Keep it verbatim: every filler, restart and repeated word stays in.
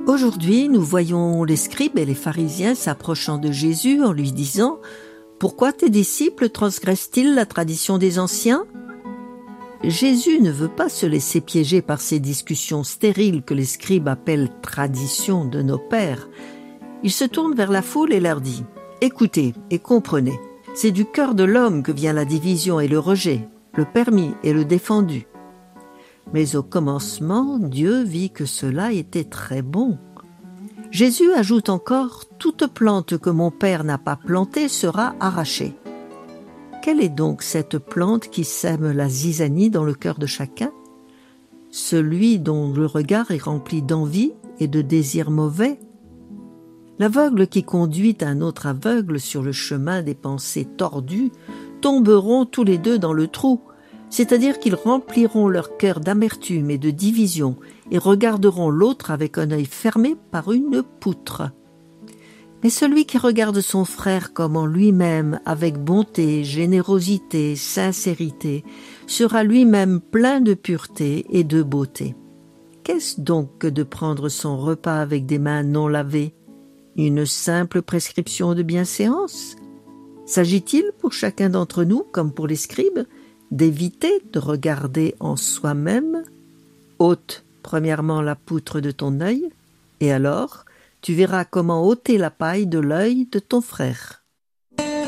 Aujourd'hui, nous voyons les scribes et les pharisiens s'approchant de Jésus en lui disant « Pourquoi tes disciples transgressent-ils la tradition des anciens ?» Jésus ne veut pas se laisser piéger par ces discussions stériles que les scribes appellent « tradition de nos pères ». Il se tourne vers la foule et leur dit « Écoutez et comprenez, c'est du cœur de l'homme que vient la division et le rejet, le permis et le défendu. » Mais au commencement, Dieu vit que cela était très bon. Jésus ajoute encore « Toute plante que mon Père n'a pas plantée sera arrachée ». Quelle est donc cette plante qui sème la zizanie dans le cœur de chacun? Celui dont le regard est rempli d'envie et de désirs mauvais? L'aveugle qui conduit un autre aveugle sur le chemin des pensées tordues tomberont tous les deux dans le trou, c'est-à-dire qu'ils rempliront leur cœur d'amertume et de division et regarderont l'autre avec un œil fermé par une poutre. Mais celui qui regarde son frère comme en lui-même, avec bonté, générosité, sincérité, sera lui-même plein de pureté et de beauté. Qu'est-ce donc que de prendre son repas avec des mains non lavées? Une simple prescription de bienséance? S'agit-il pour chacun d'entre nous, comme pour les scribes, d'éviter de regarder en soi-même? Ôte premièrement la poutre de ton œil, et alors tu verras comment ôter la paille de l'œil de ton frère.